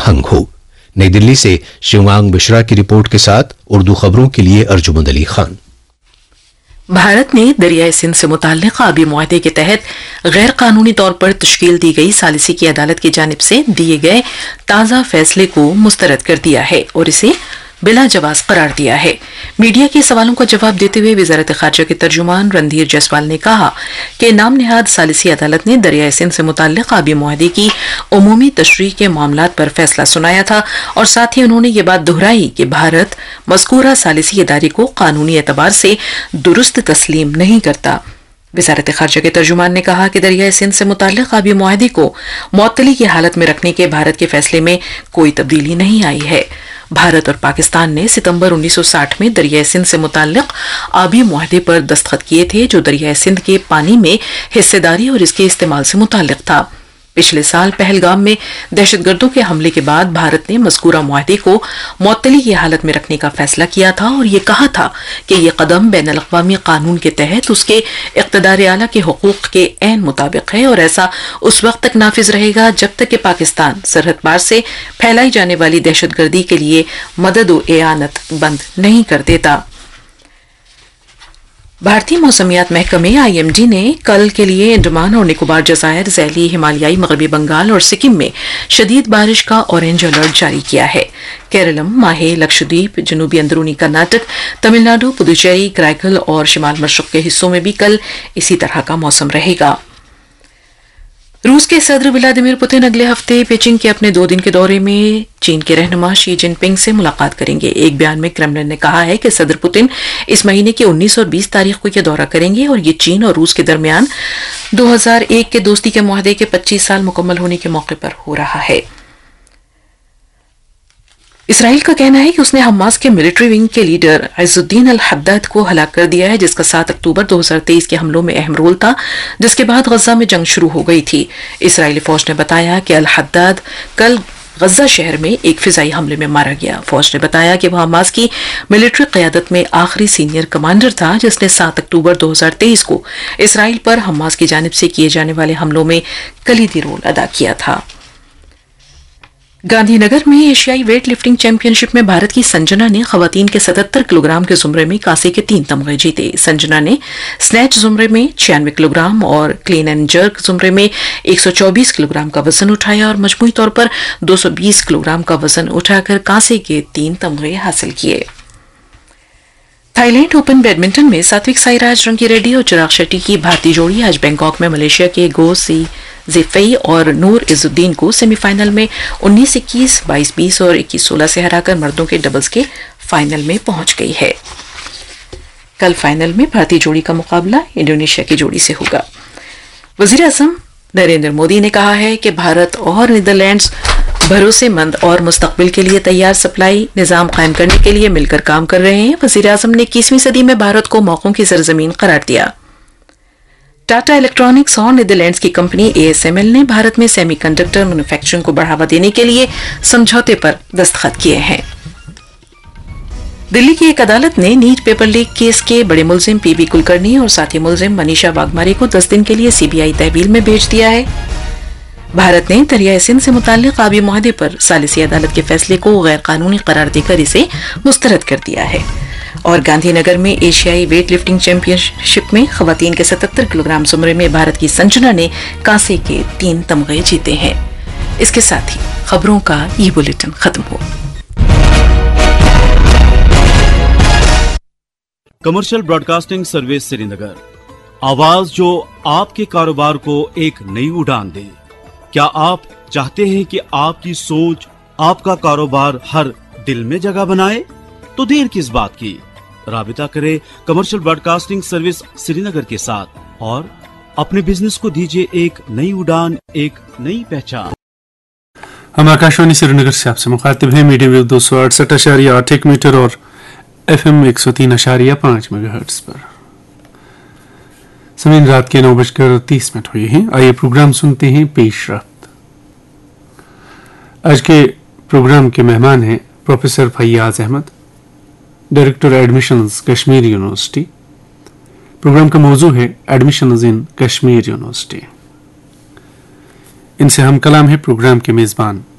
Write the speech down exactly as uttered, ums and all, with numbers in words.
आहंग हो। नई दिल्ली से शिवांग मिश्रा की रिपोर्ट के साथ उर्दू खबरों के लिए अर्जुमंद अली खान। भारत ने दरियाई सिंध से मुताल्लिक़ आबी मुआहदे के तहत गैर कानूनी तौर पर तश्कील दी गई सालिसी की अदालत की जानिब से दिए गए ताज़ा फैसले को मुस्तरद कर दिया है और इसे बिला जवाज करार दिया है। मीडिया के सवालों का जवाब देते हुए वजारत खारजा के तर्जुमान रणधीर जायसवाल ने कहा कि नाम निहाद सालिसी अदालत ने दरियाई सिंध से मुताल्लिक़ आबी मुआहदे की उमूमी तशरीह के मामलात पर फैसला सुनाया था और साथ ही उन्होंने ये बात दोहराई कि भारत मज़कूरा सालिसी इदारे को कानूनी एतबार से दुरुस्त तस्लीम नहीं करता। वजारत खारजा के तर्जुमान ने कहा कि दरियाई सिंध से मुताल्लिक़ आबी मुआहदे को मुअत्तली की हालत में रखने के भारत के फैसले में कोई तब्दीली नहीं आई है। भारत और पाकिस्तान ने सितंबर उन्नीस सौ साठ में दरियाई सिंध से मुताल्लिक़ आबी मुआहदे पर दस्तखत किए थे जो दरियाई सिंध के पानी में हिस्सेदारी और इसके इस्तेमाल से मुताल्लिक़ था। पिछले साल पहलगाम में दहशतगर्दों के हमले के बाद भारत ने मज़कूरा मुआहदे को मुअत्तली की हालत में रखने का फैसला किया था और ये कहा था कि यह कदम बैनुल अक़वामी कानून के तहत उसके इक़्तिदार आला के हुकूक़ के ऐन मुताबिक है और ऐसा उस वक्त तक नाफिज रहेगा जब तक कि पाकिस्तान सरहद पार से फैलाई जाने वाली दहशतगर्दी के लिए मदद व एआनत बंद नहीं कर देता। भारतीय मौसमियात महकमे आई एम डी ने कल के लिए अंडमान और निकोबार जज़ायर, ज़ैली, हिमालयाई मगरबी बंगाल और सिक्किम में शदीद बारिश का ऑरेंज अलर्ट जारी किया है। केरलम, माहे, लक्षद्वीप, जनूबी अंदरूनी कर्नाटक, तमिलनाडु, पुदुचेरी, कराईकल और शिमाल मशरक़ के हिस्सों में भी कल इसी तरह का मौसम रहेगा। रूस के सदर व्लादिमीर पुतिन अगले हफ्ते पेचिंग के अपने दो दिन के दौरे में चीन के रहनुमा शी जिनपिंग से मुलाकात करेंगे। एक बयान में क्रेमलिन ने कहा है कि सदर पुतिन इस महीने की उन्नीस और बीस तारीख को यह दौरा करेंगे और ये चीन और रूस के दरमियान दो हज़ार एक के दोस्ती के मुआहदे के पच्चीस साल मुकम्मल होने के मौके पर हो रहा है। इसराइल का कहना है कि उसने हमास के मिलिट्री विंग के लीडर इज़्ज़ुद्दीन अल हद्दाद को हलाक कर दिया है, जिसका सात अक्टूबर दो हज़ार तेईस के हमलों में अहम रोल था, जिसके बाद गजा में जंग शुरू हो गई थी। इसराइली फौज ने बताया कि अल हद्दाद कल गजा शहर में एक फिजाई हमले में मारा गया। फौज ने बताया कि वह हमास की मिलिट्री क़यादत में आखिरी सीनियर कमांडर था जिसने सात अक्टूबर दो हज़ार तेईस को इसराइल पर हमास की जानिब से किए जाने वाले हमलों में कलीदी रोल अदा किया था। गांधीनगर में एशियाई वेट लिफ्टिंग चैंपियनशिप में भारत की संजना ने खवातीन के सतहत्तर किलोग्राम के जुमरे में कांसे के तीन तमगे जीते। संजना ने स्नैच जुमरे में छियानवे किलोग्राम और क्लीन एंड जर्क जुमरे में एक सौ चौबीस किलोग्राम का वजन उठाया और मजमूई तौर पर दो सौ बीस किलोग्राम का वजन उठाकर कांसे के तीन तमगे हासिल किए। थाईलैंड ओपन बैडमिंटन में सात्विक साईराज, रंकी रेड्डी और चिराग शेट्टी की भारतीय जोड़ी आज बैंकॉक में मलेशिया के गो सी ज़िफई और नूर इज़ुद्दीन को सेमीफाइनल में उन्नीस इक्कीस, बाईस बीस और इक्कीस सोलह से हराकर मर्दों के डबल्स के फाइनल में पहुंच गई है। कल फाइनल में भारतीय जोड़ी का मुकाबला इंडोनेशिया की जोड़ी से होगा। वज़ीर आज़म नरेंद्र मोदी ने कहा है कि भारत और नीदरलैंड्स भरोसेमंद और मुस्तकबिल के लिए तैयार सप्लाई निजाम कायम करने के लिए मिलकर काम कर रहे हैं। वज़ीर आज़म ने इक्कीसवीं सदी में भारत को मौकों की सरजमीन करार दिया। टाटा इलेक्ट्रॉनिक्स और नीदरलैंड्स की company A S M L ने भारत में सेमीकंडक्टर मैन्युफैक्चरिंग को बढ़ावा देने के लिए समझौते पर दस्तखत किए हैं। दिल्ली की एक अदालत ने नीट पेपर लीक केस के बड़े मुलजिम पीबी कुलकर्णी और साथी मुलजिम मनीषा वाघमारे को दस दिन के लिए सीबीआई तहवील में भेज दिया है। भारत ने दरियाई सिंध से मुताल्लिक़ आबी मुआहदे पर सालिसी अदालत के फैसले को गैर कानूनी करार देकर इसे मुस्तरद कर दिया है। और गांधीनगर में एशियाई वेट लिफ्टिंग चैंपियनशिप में खवातीन के सतहत्तर किलोग्राम जुमरे में भारत की संजना ने कांसे के तीन तमगे जीते हैं। इसके साथ ही खबरों का ये बुलेटिन खत्म हुआ। कमर्शियल ब्रॉडकास्टिंग सर्विस श्रीनगर, आवाज जो आपके कारोबार को एक नई उड़ान दे। क्या आप चाहते हैं कि आपकी सोच आपका कारोबार हर दिल में जगह बनाए? तो देर किस बात की, राबिता करें कमर्शियल ब्रॉडकास्टिंग सर्विस श्रीनगर के साथ और अपने बिजनेस को दीजिए एक नई उड़ान, एक नई पहचान। हम आकाशवाणी श्रीनगर से आपसे मुखातिब हैं। मीडियम वेव दो सौ अड़सठ अशारिया आठ एक मीटर और एफ एम एक सौ तीन अशारिया पांच मेगाहर्ट्ज पर। समय रात के नौ बजकर तीस मिनट हुए हैं। आइए प्रोग्राम सुनते हैं पेशरफ्त। आज के प्रोग्राम के मेहमान हैं professor Faiyaz Ahmad, director admissions Kashmir university. Programme का मौजू है एडमिशंस इन कश्मीर यूनिवर्सिटी। इनसे हम कलाम है प्रोग्राम के मेजबान